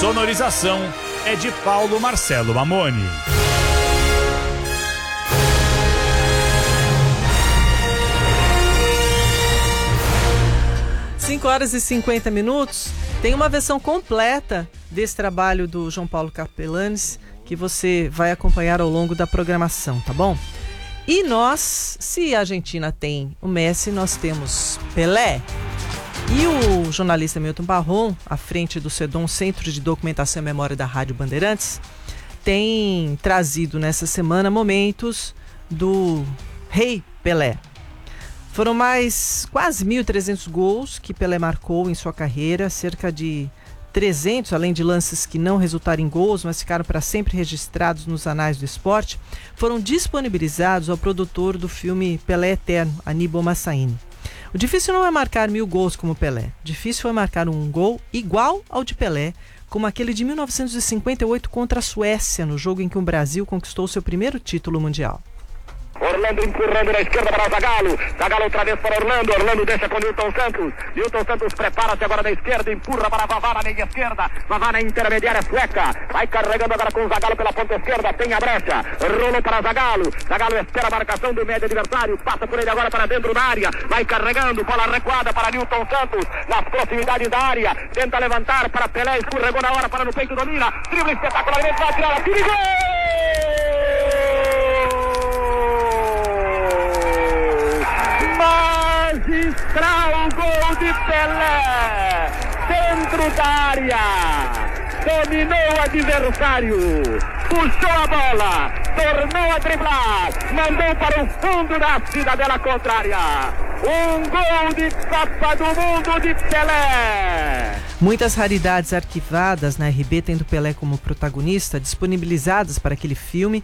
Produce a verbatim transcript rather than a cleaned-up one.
sonorização é de Paulo Marcelo Mamoni. cinco horas e cinquenta minutos. Tem uma versão completa desse trabalho do João Paulo Capelanes que você vai acompanhar ao longo da programação, tá bom? E nós, se a Argentina tem o Messi, nós temos Pelé. E o jornalista Milton Barron, à frente do CEDOM, Centro de Documentação e Memória da Rádio Bandeirantes, tem trazido nessa semana momentos do Rei Pelé. Foram mais quase mil e trezentos gols que Pelé marcou em sua carreira, cerca de trezentos, além de lances que não resultaram em gols, mas ficaram para sempre registrados nos anais do esporte, foram disponibilizados ao produtor do filme Pelé Eterno, Aníbal Massaini. O difícil não é marcar mil gols como Pelé, difícil é marcar um gol igual ao de Pelé, como aquele de mil novecentos e cinquenta e oito contra a Suécia, no jogo em que o Brasil conquistou seu primeiro título mundial. Orlando empurrando na esquerda para o Zagallo. Zagallo outra vez para Orlando. Orlando deixa com Nilton Santos. Nilton Santos prepara-se agora da esquerda. Empurra para Vavá na meia esquerda. Vavá na intermediária sueca. Vai carregando agora com o Zagallo pela ponta esquerda. Tem a brecha. Rolou para Zagallo. Zagallo espera a marcação do médio adversário. Passa por ele agora para dentro da área. Vai carregando. Bola recuada para Nilton Santos. Nas proximidades da área. Tenta levantar para Pelé. Escorregou na hora para no peito. Domina. Drible espetacularmente. Vai tirar a tira e gol! Magistral gol de Pelé, dentro da área, dominou o adversário, puxou a bola, tornou a driblar, mandou para o fundo da cidadela contrária. Um gol de Copa do Mundo de Pelé. Muitas raridades arquivadas na R B, tendo Pelé como protagonista, disponibilizadas para aquele filme,